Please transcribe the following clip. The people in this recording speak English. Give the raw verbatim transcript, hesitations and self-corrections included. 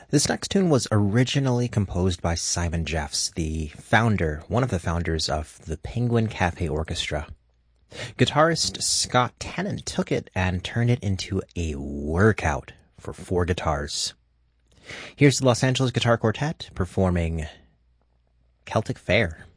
This next tune was originally composed by Simon Jeffs, the founder, one of the founders of the Penguin Cafe Orchestra. Guitarist Scott Tennant took it and turned it into a workout for four guitars. Here's the Los Angeles Guitar Quartet performing Celtic Fair.